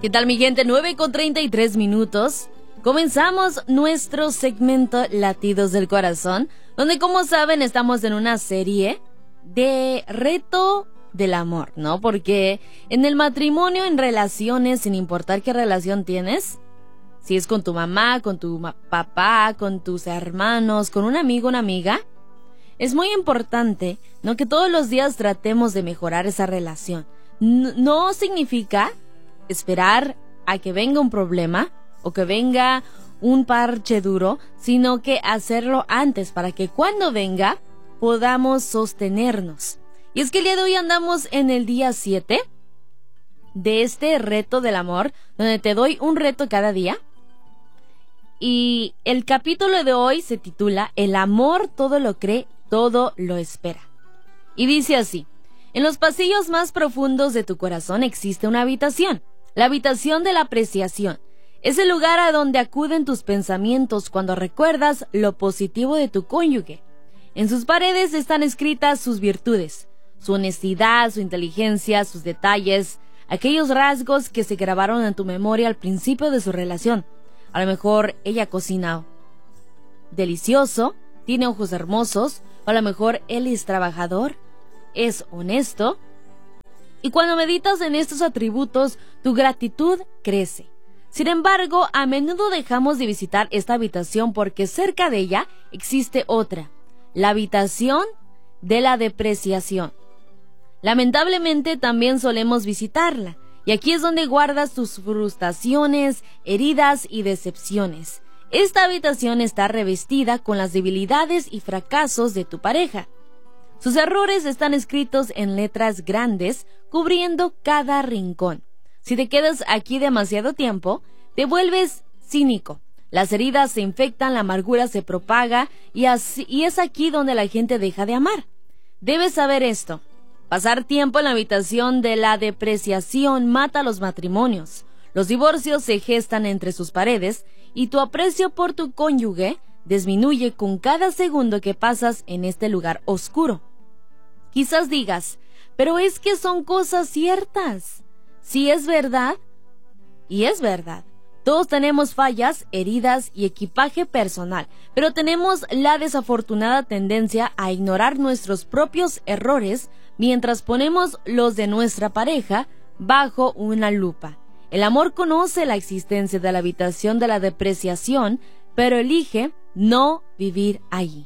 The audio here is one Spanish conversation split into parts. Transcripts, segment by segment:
¿Qué tal, mi gente? 9:33. Comenzamos nuestro segmento Latidos del Corazón, donde, como saben, estamos en una serie de reto del amor, ¿no? Porque en el matrimonio, en relaciones, sin importar qué relación tienes, si es con tu mamá, con tu papá, con tus hermanos, con un amigo, una amiga, es muy importante, ¿no?, que todos los días tratemos de mejorar esa relación. No significa esperar a que venga un problema o que venga un parche duro, sino que hacerlo antes para que cuando venga podamos sostenernos. Y es que el día de hoy andamos en el día 7 de este reto del amor, donde te doy un reto cada día. Y el capítulo de hoy se titula El amor todo lo cree, todo lo espera. Y dice así: en los pasillos más profundos de tu corazón existe una habitación, la habitación de la apreciación. Es el lugar a donde acuden tus pensamientos cuando recuerdas lo positivo de tu cónyuge. En sus paredes están escritas sus virtudes, su honestidad, su inteligencia, sus detalles, aquellos rasgos que se grabaron en tu memoria al principio de su relación. A lo mejor ella cocina delicioso, tiene ojos hermosos, o a lo mejor él es trabajador, es honesto. Y cuando meditas en estos atributos, tu gratitud crece. Sin embargo, a menudo dejamos de visitar esta habitación porque cerca de ella existe otra, la habitación de la depreciación. Lamentablemente también solemos visitarla, y aquí es donde guardas tus frustraciones, heridas y decepciones. Esta habitación está revestida con las debilidades y fracasos de tu pareja. Sus errores están escritos en letras grandes, cubriendo cada rincón. Si te quedas aquí demasiado tiempo, te vuelves cínico. Las heridas se infectan, la amargura se propaga y es aquí donde la gente deja de amar. Debes saber esto. Pasar tiempo en la habitación de la depreciación mata los matrimonios. Los divorcios se gestan entre sus paredes y tu aprecio por tu cónyuge disminuye con cada segundo que pasas en este lugar oscuro. Quizás digas, pero es que son cosas ciertas. Sí, es verdad, y es verdad. Todos tenemos fallas, heridas y equipaje personal, pero tenemos la desafortunada tendencia a ignorar nuestros propios errores mientras ponemos los de nuestra pareja bajo una lupa. El amor conoce la existencia de la habitación de la depreciación, pero elige no vivir allí.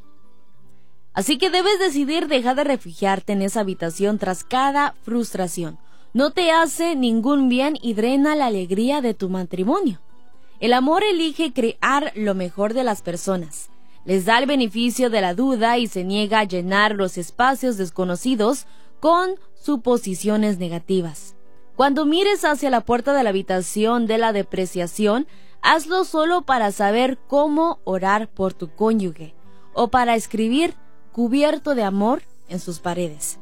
Así que debes decidir dejar de refugiarte en esa habitación tras cada frustración. No te hace ningún bien y drena la alegría de tu matrimonio. El amor elige crear lo mejor de las personas. Les da el beneficio de la duda y se niega a llenar los espacios desconocidos con suposiciones negativas. Cuando mires hacia la puerta de la habitación de la depreciación, hazlo solo para saber cómo orar por tu cónyuge o para escribir cubierto de amor en sus paredes.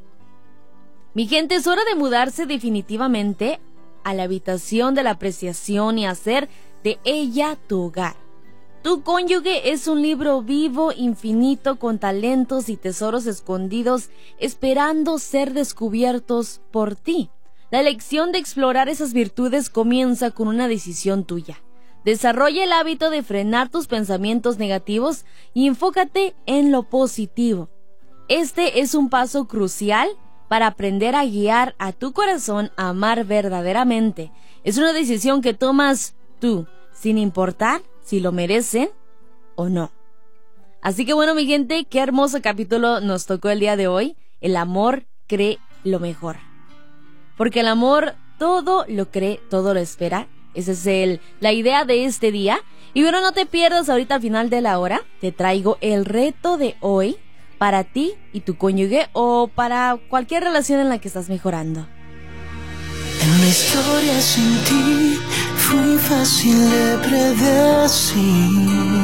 Mi gente, es hora de mudarse definitivamente a la habitación de la apreciación y hacer de ella tu hogar. Tu cónyuge es un libro vivo, infinito, con talentos y tesoros escondidos esperando ser descubiertos por ti. La elección de explorar esas virtudes comienza con una decisión tuya. Desarrolla el hábito de frenar tus pensamientos negativos y enfócate en lo positivo. Este es un paso crucial para aprender a guiar a tu corazón a amar verdaderamente. Es una decisión que tomas tú, sin importar si lo merecen o no. Así que bueno, mi gente, qué hermoso capítulo nos tocó el día de hoy. El amor cree lo mejor. Porque el amor todo lo cree, todo lo espera. Esa es la idea de este día. Y bueno, no te pierdas, ahorita al final de la hora te traigo el reto de hoy para ti y tu cónyuge o para cualquier relación en la que estás mejorando. En una historia sin ti fue fácil de predecir.